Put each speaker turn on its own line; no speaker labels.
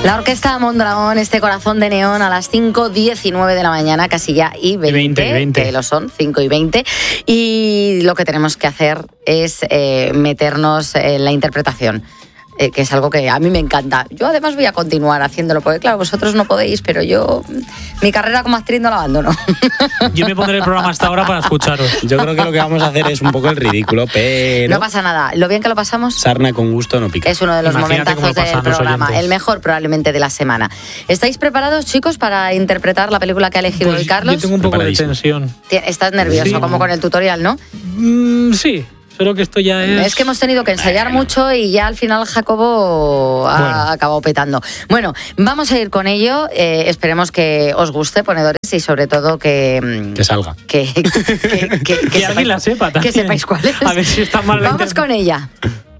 La Orquesta Mondragón, este corazón de neón a las 5:19 de la mañana, casi ya y 20, que lo son, 5:20. Y lo que tenemos que hacer es meternos en la interpretación. Que es algo que a mí me encanta. Yo además voy a continuar haciéndolo, porque claro, vosotros no podéis, pero yo mi carrera como actriz no la abandono.
Yo me pondré el programa hasta ahora para escucharos.
Yo creo que lo que vamos a hacer es un poco el ridículo, pero...
No pasa nada, lo bien que lo pasamos.
Sarna con gusto no pica.
Es uno de los momentazos del programa, el mejor probablemente de la semana. ¿Estáis preparados, chicos, para interpretar la película que ha elegido hoy Carlos?
Yo tengo un poco de tensión.
Estás nervioso, sí, como con el tutorial, ¿no?
Sí. Solo que esto ya es...
Es que hemos tenido que ensayar mucho y ya al final Jacobo ha acabado petando. Bueno, vamos a ir con ello. Esperemos que os guste, ponedores, y sobre todo que
salga.
Que
alguien la sepa también.
Que sepáis cuál es.
A ver si está mal.
Vamos con ella.